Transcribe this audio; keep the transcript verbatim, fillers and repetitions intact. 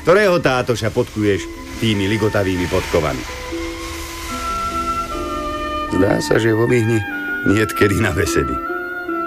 Ktorého tátoša podkuješ tými ligotavými podkovami? Zdá sa, že v omihni niet kedy na besedy.